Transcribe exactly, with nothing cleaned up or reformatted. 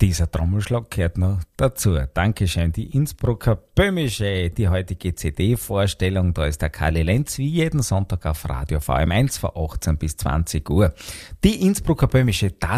Dieser Trommelschlag gehört noch dazu. Dankeschön. Die Innsbrucker Böhmische, die heutige C D-Vorstellung. Da ist der Karli Lenz wie jeden Sonntag auf Radio V M eins von achtzehn bis zwanzig Uhr. Die Innsbrucker Böhmische,